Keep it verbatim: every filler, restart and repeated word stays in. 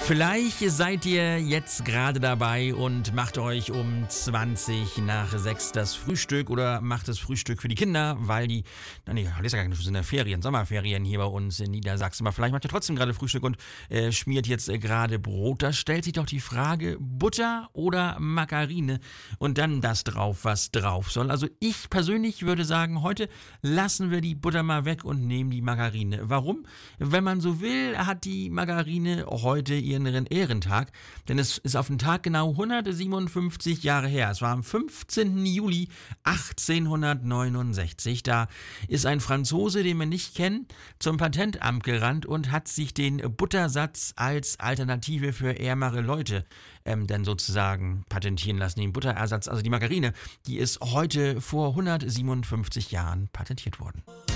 Vielleicht seid ihr jetzt gerade dabei und macht euch um zwanzig nach sechs das Frühstück oder macht das Frühstück für die Kinder, weil die, na nee, das ist ja gar nicht, das sind ja Ferien, Sommerferien hier bei uns in Niedersachsen. Aber vielleicht macht ihr trotzdem gerade Frühstück und äh, schmiert jetzt äh, gerade Brot. Da stellt sich doch die Frage, Butter oder Margarine und dann das drauf, was drauf soll. Also ich persönlich würde sagen, heute lassen wir die Butter mal weg und nehmen die Margarine. Warum? Wenn man so will, hat die Margarine heute ihren Ehrentag, denn es ist auf den Tag genau hundertsiebenundfünfzig Jahre her. Es war am fünfzehnten Juli achtzehnhundertneunundsechzig. Da ist ein Franzose, den wir nicht kennen, zum Patentamt gerannt und hat sich den Buttersatz als Alternative für ärmere Leute ähm, dann sozusagen patentieren lassen. Den Butterersatz, also die Margarine, die ist heute vor hundertsiebenundfünfzig Jahren patentiert worden.